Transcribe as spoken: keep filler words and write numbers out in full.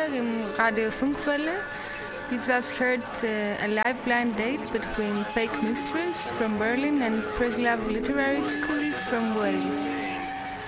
in Radio Funkfälle. You just heard uh, a live blind date between Fake Mysteries from Berlin and Preslav Literary School from Wales.